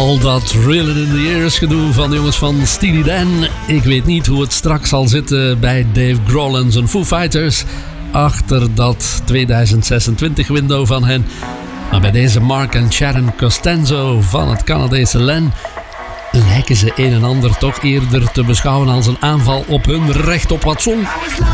Al dat Reelin' in the Years gedoe van de jongens van Steely Dan. Ik weet niet hoe het straks zal zitten bij Dave Grohl en zijn Foo Fighters. Achter dat 2026 window van hen. Maar bij deze Mark en Sharon Costanzo van het Canadese Len lijken ze een en ander toch eerder te beschouwen als een aanval op hun recht op wat zon.